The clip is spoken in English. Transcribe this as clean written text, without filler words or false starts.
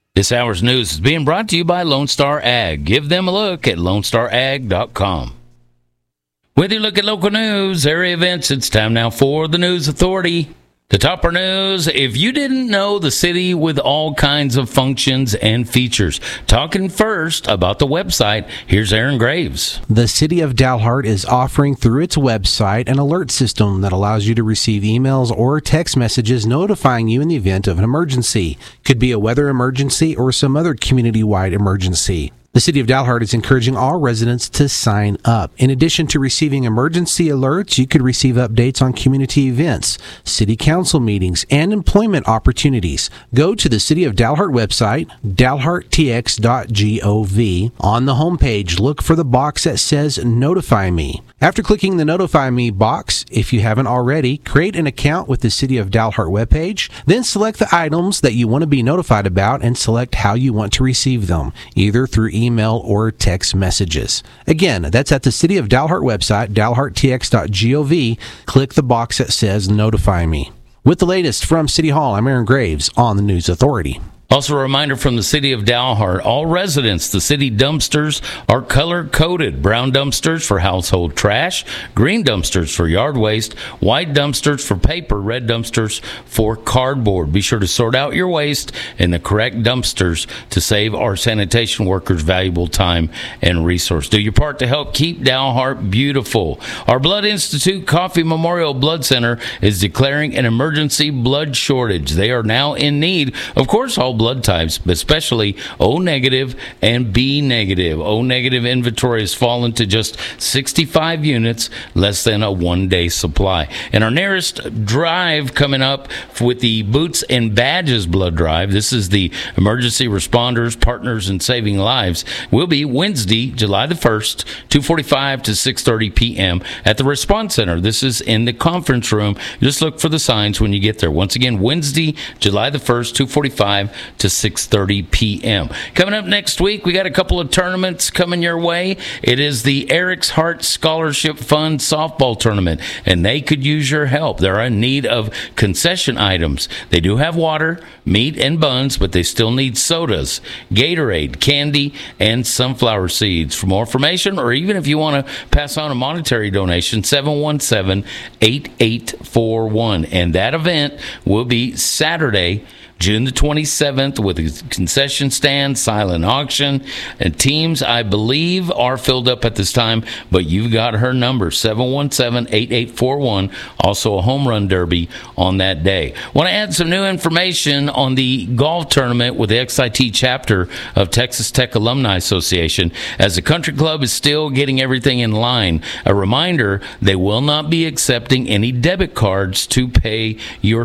This hour's news is being brought to you by Lone Star Ag. Give them a look at lonestarag.com. With your look at local news, area events, it's time now for the News Authority. The topper news, if you didn't know, the city with all kinds of functions and features. Talking first about the website, here's Aaron Graves. The City of Dalhart is offering through its website an alert system that allows you to receive emails or text messages notifying you in the event of an emergency. Could be a weather emergency or some other community-wide emergency. The City of Dalhart is encouraging all residents to sign up. In addition to receiving emergency alerts, you could receive updates on community events, city council meetings, and employment opportunities. Go to the City of Dalhart website, dalharttx.gov. On the homepage, look for the box that says Notify Me. After clicking the Notify Me box, if you haven't already, create an account with the City of Dalhart webpage, then select the items that you want to be notified about and select how you want to receive them, either through email or text messages. Again, that's at the City of Dalhart website, dalharttx.gov. Click the box that says Notify Me. With the latest from City Hall, I'm Aaron Graves on the News Authority. Also, a reminder from the City of Dalhart, all residents, the city dumpsters are color-coded. Brown dumpsters for household trash, green dumpsters for yard waste, white dumpsters for paper, red dumpsters for cardboard. Be sure to sort out your waste in the correct dumpsters to save our sanitation workers valuable time and resource. Do your part to help keep Dalhart beautiful. Our Blood Institute Coffee Memorial Blood Center is declaring an emergency blood shortage. They are now in need, of course, all blood types, but especially O negative and B negative. O negative inventory has fallen to just 65 units, less than a one-day supply. And our nearest drive coming up with the Boots and Badges blood drive, this is the Emergency Responders, Partners in Saving Lives, will be Wednesday, July the 1st, 2:45 to 6:30 p.m. at the Response Center. This is in the conference room. Just look for the signs when you get there. Once again, Wednesday, July the 1st, 2:45 to 6:30 p.m. Coming up next week, we got a couple of tournaments coming your way. It is the Eric's Heart Scholarship Fund softball tournament, and they could use your help. They're in need of concession items. They do have water, meat, and buns, but they still need sodas, Gatorade, candy, and sunflower seeds. For more information, or even if you want to pass on a monetary donation, 717-8841. And that event will be Saturday, June the 27th, with a concession stand, silent auction, and teams, I believe, are filled up at this time, but you've got her number, 717-8841, also a home run derby on that day. Want to add some new information on the golf tournament with the XIT chapter of Texas Tech Alumni Association, as the country club is still getting everything in line. A reminder, they will not be accepting any debit cards to pay your